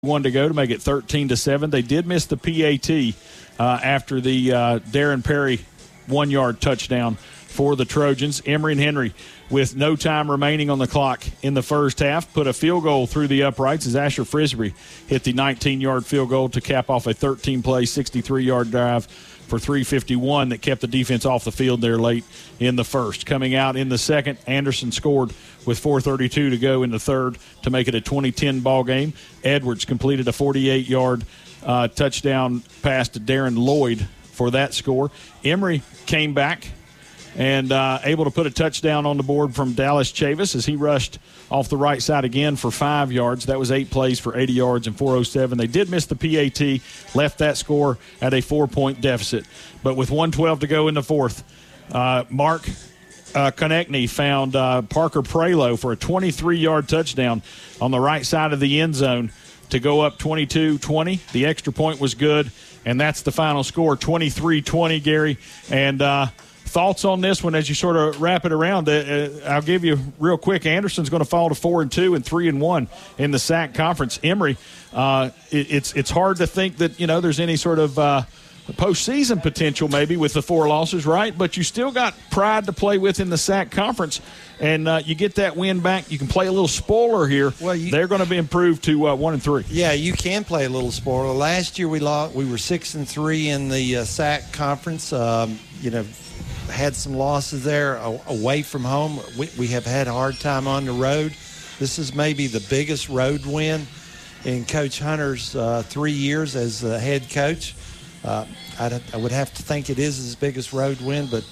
1 to go to make it 13-7. They did miss the PAT after the Darren Perry 1-yard touchdown for the Trojans. Emory and Henry, with no time remaining on the clock in the first half, put a field goal through the uprights as Asher Frisbee hit the 19-yard field goal to cap off a 13-play, 63-yard drive for 351 that kept the defense off the field there late in the first. Coming out in the second, Anderson scored with 4:32 to go in the third to make it a 20-10 ball game. Edwards completed a 48-yard touchdown pass to Darren Lloyd for that score. Emory came back and able to put a touchdown on the board from Dallas Chavis as he rushed off the right side again for 5 yards. That was 8 plays for 80 yards and 407. They did miss the PAT, left that score at a 4-point deficit. But with 1:12 to go in the fourth, Mark Konechny found Parker Prelo for a 23-yard touchdown on the right side of the end zone to go up 22-20. The extra point was good, and that's the final score, 23-20, Gary. And thoughts on this one as you sort of wrap it around? I'll give you real quick. Anderson's going to fall to 4-2 and 3-1 in the SAC conference. Emory, it's hard to think that there's any sort of postseason potential maybe with the 4 losses, right? But you still got pride to play with in the SAC conference, and you get that win back. You can play a little spoiler here. Well, they're going to be improved to 1-3. Yeah, you can play a little spoiler. Last year we were 6-3 in the SAC conference. Had some losses there away from home. We have had a hard time on the road. This is maybe the biggest road win in Coach Hunter's 3 years as the head coach. I would have to think it is his biggest road win, but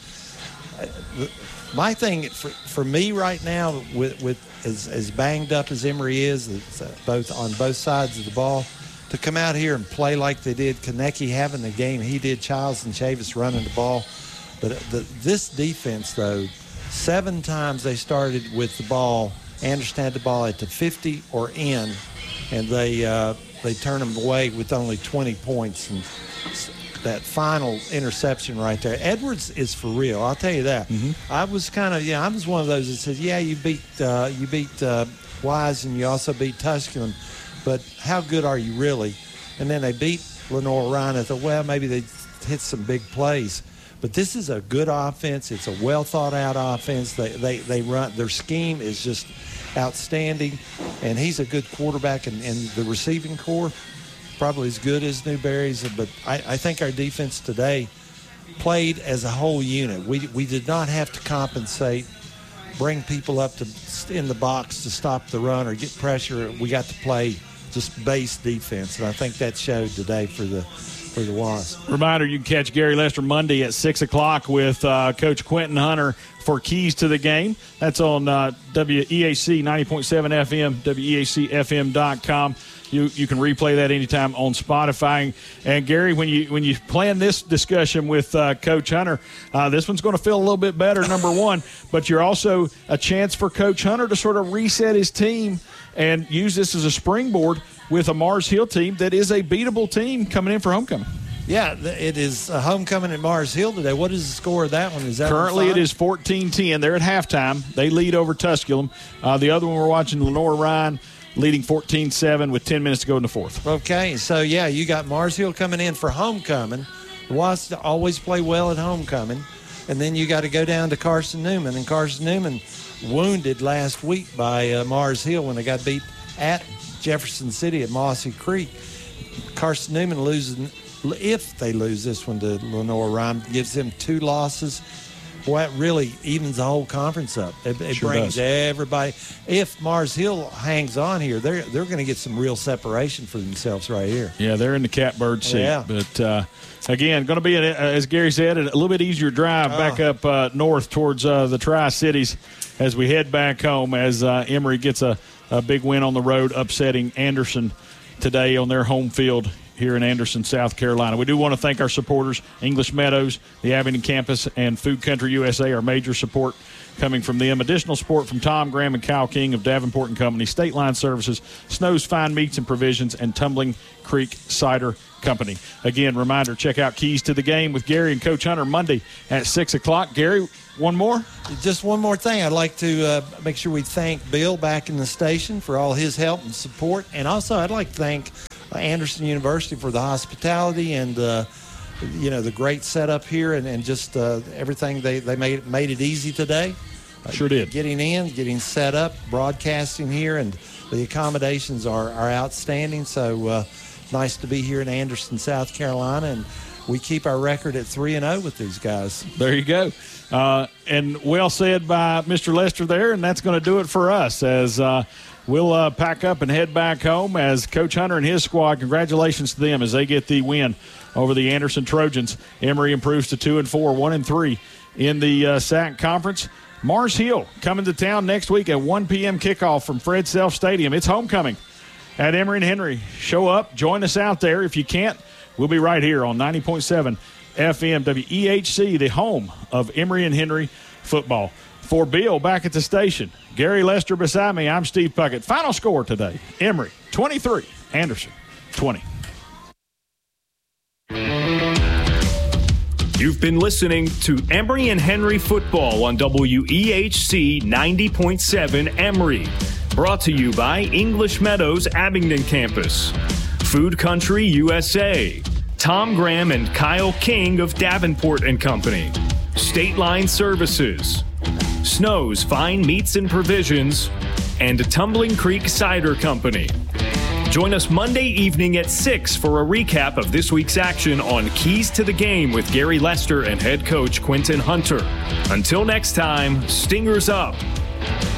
my thing for me right now, with as banged up as Emory is, on both sides of the ball, to come out here and play like they did, Konechny having the game he did, Childs and Chavis running the ball. But this defense, though, 7 times they started with the ball. Anderson had the ball at the 50 or in, and they turned them away with only 20 points. And that final interception right there, Edwards is for real. I'll tell you that. Mm-hmm. I was one of those that said, yeah, you beat Wise and you also beat Tusculum, but how good are you really? And then they beat Lenoir-Rhyne. I thought, well, maybe they hit some big plays. But this is a good offense. It's a well-thought-out offense. They run. Their scheme is just outstanding, and he's a good quarterback. And the receiving core, probably as good as Newberry's. But I think our defense today played as a whole unit. We did not have to compensate, bring people up in the box to stop the run or get pressure. We got to play just base defense, and I think that showed today for the Wasps. Reminder, you can catch Gary Lester Monday at 6 o'clock with Coach Quentin Hunter for Keys to the Game. That's on WEAC 90.7 FM, WEACFM.com. You can replay that anytime on Spotify. And Gary, when you plan this discussion with Coach Hunter, this one's going to feel a little bit better, number one, but you're also a chance for Coach Hunter to sort of reset his team and use this as a springboard with a Mars Hill team that is a beatable team coming in for homecoming. Yeah, it is a homecoming at Mars Hill today. What is the score of that one? Is that currently it is 14-10. They're at halftime. They lead over Tusculum. The other one we're watching, Lenoir-Rhyne, leading 14-7 with 10 minutes to go in the fourth. Okay, so, yeah, you got Mars Hill coming in for homecoming. The Wasps always play well at homecoming. And then you got to go down to Carson Newman. And Carson Newman wounded last week by Mars Hill when they got beat at Jefferson City at Mossy Creek. Carson Newman losing, if they lose this one to Lenoir-Rhyne, gives them 2 losses. Boy, it really evens the whole conference up. It sure brings everybody. If Mars Hill hangs on here, they're going to get some real separation for themselves right here. Yeah, they're in the catbird seat. Yeah. But, again, going to be, as Gary said, a little bit easier drive back up north towards the Tri-Cities as we head back home as Emory gets a big win on the road, upsetting Anderson today on their home field here in Anderson, South Carolina. We do want to thank our supporters, English Meadows, the Abingdon campus, and Food Country USA, our major support coming from them. Additional support from Tom Graham and Kyle King of Davenport & Company, State Line Services, Snow's Fine Meats and Provisions, and Tumbling Creek Cider Company. Again, reminder, check out Keys to the Game with Gary and Coach Hunter Monday at 6 o'clock. Gary, one more? Just one more thing. I'd like to make sure we thank Bill back in the station for all his help and support. And also I'd like to thank Anderson University for the hospitality and the great setup here and just everything they made it easy today. Sure did. Getting in, getting set up, broadcasting here, and the accommodations are outstanding. So nice to be here in Anderson, South Carolina, and we keep our record at 3-0 with these guys. There you go. And well said by Mr. Lester there, and that's going to do it for us as we'll pack up and head back home as Coach Hunter and his squad, congratulations to them as they get the win over the Anderson Trojans. Emory improves to 2-4, 1-3 in the SAC Conference. Mars Hill coming to town next week at 1 p.m. kickoff from Fred Self Stadium. It's homecoming at Emory and Henry. Show up, join us out there. If you can't, we'll be right here on 90.7 FM WEHC, the home of Emory and Henry football. For Bill back at the station, Gary Lester beside me, I'm Steve Puckett. Final score today, Emory 23, Anderson 20. You've been listening to Emory and Henry football on WEHC 90.7 Emory. Brought to you by English Meadows Abingdon Campus, Food Country USA, Tom Graham and Kyle King of Davenport & Company, State Line Services, Snow's Fine Meats and Provisions, and Tumbling Creek Cider Company. Join us Monday evening at 6 for a recap of this week's action on Keys to the Game with Gary Lester and head coach Quentin Hunter. Until next time, Stingers up.